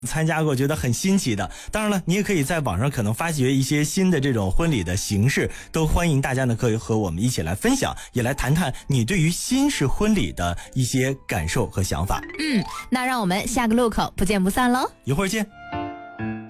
参加过觉得很新奇的。当然了，你也可以在网上可能发掘一些新的这种婚礼的形式，都欢迎大家呢可以和我们一起来分享，也来谈谈你对于新式婚礼的一些感受和想法。 那让我们下个路口不见不散喽， 一会儿见。